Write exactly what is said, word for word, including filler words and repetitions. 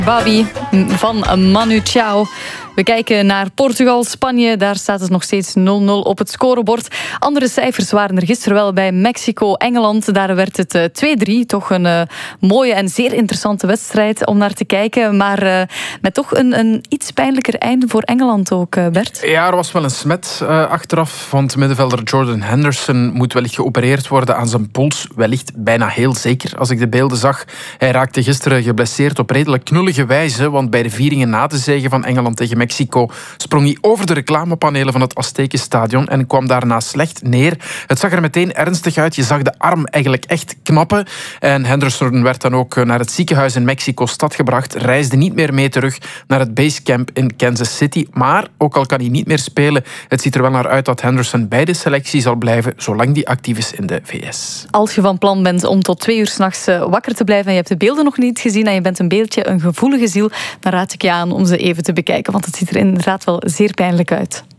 Babi van Manu Chao. We kijken naar Portugal, Spanje. Daar staat het nog steeds nul nul op het scorebord. Andere cijfers waren er gisteren wel bij Mexico, Engeland. Daar werd het twee drie. Toch een uh, mooie en zeer interessante wedstrijd om naar te kijken. Maar uh, met toch een, een iets pijnlijker einde voor Engeland ook, uh, Bert. Ja, er was wel een smet uh, achteraf. Want middenvelder Jordan Henderson moet wellicht geopereerd worden aan zijn pols. Wellicht bijna heel zeker, als ik de beelden zag. Hij raakte gisteren geblesseerd op redelijk knullige wijze. Want bij de vieringen na de zege van Engeland tegen Mexico sprong hij over de reclamepanelen van het Aztekenstadion en kwam daarna slecht neer. Het zag er meteen ernstig uit. Je zag de arm eigenlijk echt knappen. En Henderson werd dan ook naar het ziekenhuis in Mexico-stad gebracht. Reisde niet meer mee terug naar het basecamp in Kansas City. Maar, ook al kan hij niet meer spelen, het ziet er wel naar uit dat Henderson bij de selectie zal blijven zolang hij actief is in de V S. Als je van plan bent om tot twee uur 's nachts wakker te blijven en je hebt de beelden nog niet gezien en je bent een beetje een gevoelige ziel, dan raad ik je aan om ze even te bekijken, want het ziet er inderdaad wel zeer pijnlijk uit.